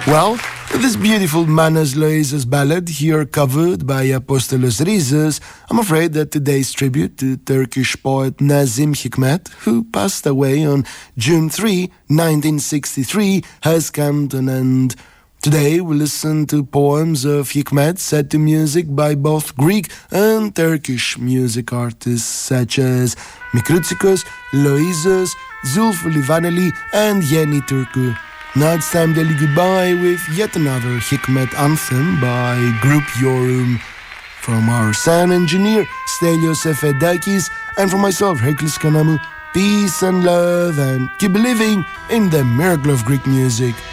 Well, this beautiful Manos Loizos ballad, here covered by Apostolos Rizos, I'm afraid that today's tribute to Turkish poet Nazim Hikmet, who passed away on June 3, 1963, has come to an end. Today we listen to poems of Hikmet set to music by both Greek and Turkish music artists such as Mikroutsikos, Loizos, Zulfü Livaneli and Yeni Turku. Now it's time to say goodbye with yet another Hikmet anthem by Group Yorum. From our sound engineer, Stelios Efedakis, and from myself, Hercules Kanamu, peace and love, and keep believing in the miracle of Greek music.